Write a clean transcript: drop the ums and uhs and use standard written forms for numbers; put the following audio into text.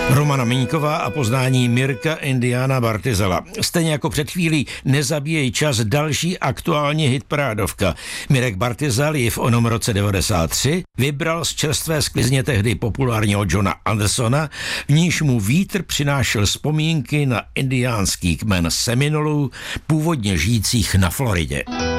Romana Míňková a poznání Mirka Indiana Bartizela. Stejně jako před chvílí Nezabíjej čas, další aktuální hitparádovka. Mirek Bartizel ji v onom roce 93 vybral z čerstvé sklizně tehdy populárního Johna Andersona, v níž mu vítr přinášel vzpomínky na indiánský kmen Seminolů, původně žijících na Floridě.